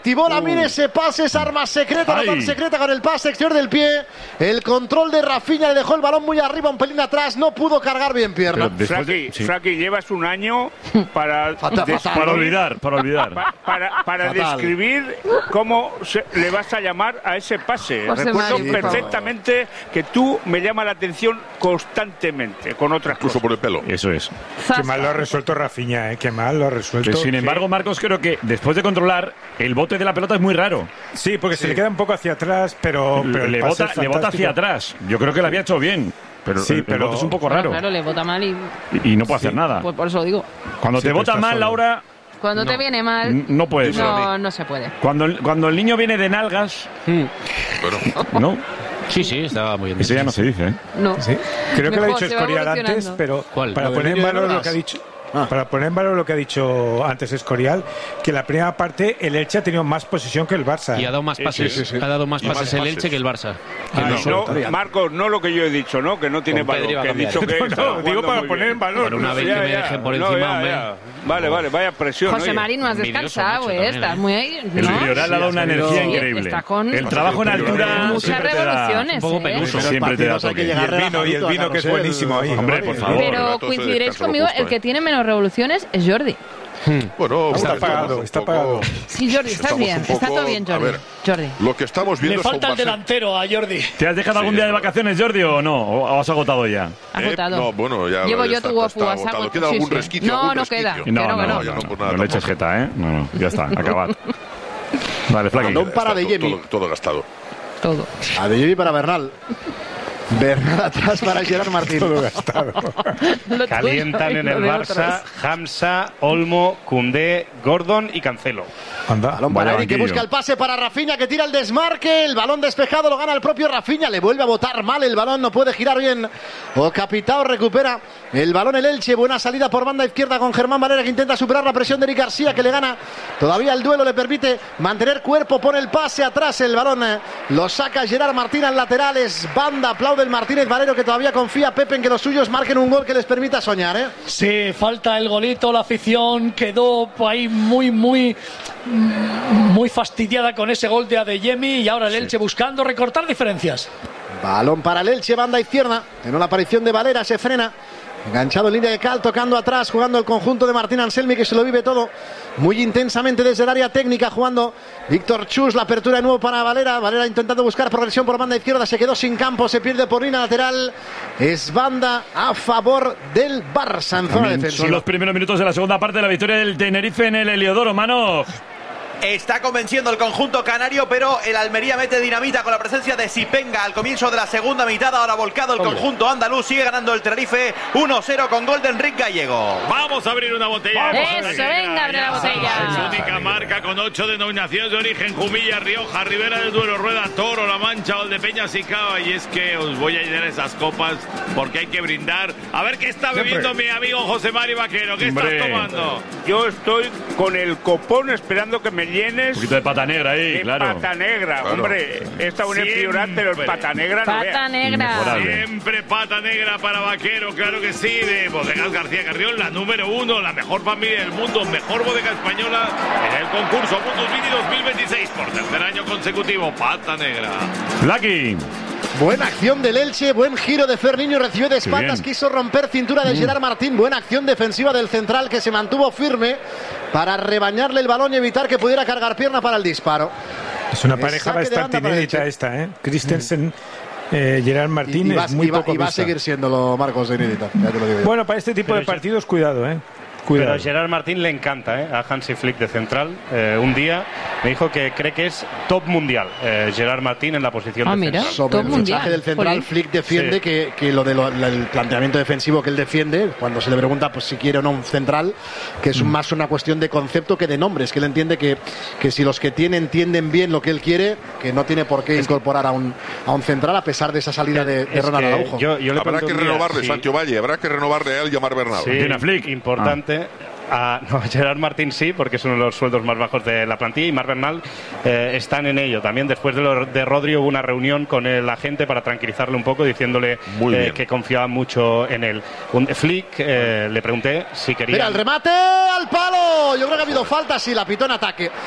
activó la mira, ese pase, esa arma secreta, no tan secreta, con el pase exterior del pie. El control de Rafinha, le dejó el balón muy arriba, un pelín atrás, no pudo cargar bien pierna. Fraki, llevas un año para olvidar. Para describir cómo le vas a llamar a ese pase. Recuerdo perfectamente que tú me llamas la atención constantemente con otras cosas. Por el pelo. Eso es. Qué mal lo ha resuelto Rafinha, qué mal lo ha resuelto. Pero sin embargo, Marcos, creo que después de controlar, el bote de la pelota es muy raro. Sí, porque se le queda un poco hacia atrás, pero le bota hacia atrás. Yo creo que lo había hecho bien. Pero el bote es un poco raro. Claro, le bota mal y no puede hacer nada. Pues por eso lo digo. Cuando te bota mal, Laura... Cuando te viene mal, no puede ser. No se puede. Cuando el niño viene de nalgas, ¿no? Sí, estaba muy bien. Eso ya no se dice, ¿eh? No. Sí. Creo que lo ha dicho Escorial antes, pero para poner en valor lo que ha dicho. Para poner en valor lo que ha dicho antes Escorial, que en la primera parte el Elche ha tenido más posesión que el Barça. Y ha dado más pases, ha dado más pases el Elche que el Barça. Marcos, no lo que yo he dicho, ¿no? Que no tiene valor. Que he dicho que digo para poner en valor. Una vez que me dejen por encima, hombre. Vale, vaya presión. José Marín, no has descansado, estás muy ahí. El Rioral ha dado una energía increíble. El trabajo en altura. Muchas revoluciones. Un poco peluso. Siempre te da toque. Y el vino que es buenísimo ahí. Hombre, por favor. Pero coincidiréis conmigo, el que tiene menos revoluciones es Jordi. Bueno, está pagado. Sí, Jordi, estás bien. Está todo bien, Jordi. Jordi. Lo que estamos viendo le falta el delantero a Jordi. ¿Te has dejado algún día de vacaciones, Jordi, o no? ¿O has agotado ya? Agotado. No, bueno, ya llevo yo tu guapo. ¿Queda algún resquicio? No queda. No le eches jeta, ¿eh? No, ya está, acabad. Vale, Flaqui. No para de Jemi. Todo gastado. Todo. A de Jemi para Bernal. Bernal atrás para Gerard Martín. Todo gastado. Calientan en el Barça Hamza, Olmo, Koundé, Gordon y Cancelo. Balón para Eric, que busca el pase para Rafinha, que tira el desmarque. El balón despejado lo gana el propio Rafinha. Le vuelve a botar mal el balón, no puede girar bien. O Capitao recupera el balón el Elche. Buena salida por banda izquierda con Germán Valera, que intenta superar la presión de Eric García, que le gana. Todavía el duelo le permite mantener cuerpo. Pone el pase atrás. El balón lo saca Gerard Martín al lateral. Es banda. Aplaude el Martínez Valero, que todavía confía Pepe en que los suyos marquen un gol que les permita soñar, ¿eh? Sí, falta el golito. La afición quedó ahí muy fastidiada con ese gol de Adeyemi, y ahora el Elche buscando recortar diferencias. Balón para el Elche, banda izquierda. En una aparición de Valera, se frena. Enganchado en línea de cal, tocando atrás, jugando el conjunto de Martín Anselmi, que se lo vive todo muy intensamente desde el área técnica, jugando Víctor Chus. La apertura de nuevo para Valera. Valera intentando buscar progresión por banda izquierda, se quedó sin campo, se pierde por línea lateral. Es banda a favor del Barça en zona defensiva. Son los primeros minutos de la segunda parte de la victoria del Tenerife en el Heliodoro, mano. Está convenciendo el conjunto canario, pero el Almería mete dinamita con la presencia de Sipenga al comienzo de la segunda mitad. Ahora volcado el conjunto andaluz, sigue ganando el Tenerife 1-0 con gol de Enrique Gallego. Vamos a abrir una botella. Eso, venga, abre la botella. La única marca con 8 denominaciones de origen: Jumilla, Rioja, Ribera del Duero, Rueda, Toro, La Mancha, Valdepeñas y Cava. Y es que os voy a llenar esas copas porque hay que brindar. A ver qué está bebiendo mi amigo José Mari Vaquero. ¿Qué estás tomando? Yo estoy con el copón esperando que me llenes. Un poquito de pata negra ahí, claro. Pata negra, hombre. Esta un Priorat, pero el pata negra no vea. Pata negra. Siempre pata negra para Vaquero, claro que sí. De Bodegas García Carrión, la número 1, la mejor familia del mundo, mejor bodega española en el concurso Mundus Vini 2026 por tercer año consecutivo. Pata negra. Lucky. Buena acción del Elche, buen giro de Ferniño, recibió de espaldas, quiso romper cintura de Gerard Martín. Buena acción defensiva del central, que se mantuvo firme para rebañarle el balón y evitar que pudiera cargar pierna para el disparo. Es una pareja bastante inédita esta, ¿eh? Christensen, Gerard Martín es muy poco y va a seguir siéndolo, Marcos, de inédita. Ya te lo digo yo. Bueno, para este tipo de partidos, cuidado, ¿eh? Pero a Gerard Martín le encanta a Hansi Flick de central. Un día me dijo que cree que es top mundial Gerard Martín en la posición de central. Sobre el fichaje del central, Flick defiende que lo del planteamiento defensivo que él defiende, cuando se le pregunta pues si quiere o no un central, que es más una cuestión de concepto que de nombres, que él entiende que si los que entienden bien lo que él quiere, que no tiene por qué incorporar a un central a pesar de esa salida de Ronald Araujo. Habrá que renovarle, Sancho Valle, habrá que renovarle a él y a Mar Bernal. Sí, Flick. Importante. No, Gerard Martín sí, porque es uno de los sueldos más bajos de la plantilla, y Mar Bernal están en ello. También después de Rodri hubo una reunión con el agente para tranquilizarle un poco, diciéndole que confiaba mucho en él. Flick, le pregunté si quería... Mira, el remate al palo. Yo creo que ha habido falta, sí, la pitó en ataque.